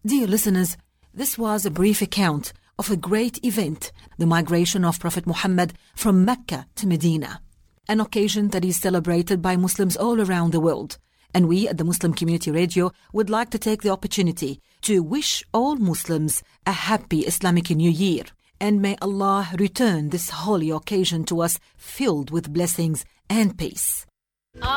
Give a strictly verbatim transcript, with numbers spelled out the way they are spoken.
Dear listeners, this was a brief account of a great event, the migration of Prophet Muhammad from Mecca to Medina, an occasion that is celebrated by Muslims all around the world. And we at the Muslim Community Radio would like to take the opportunity to wish all Muslims a happy Islamic New Year. And may Allah return this holy occasion to us filled with blessings and peace.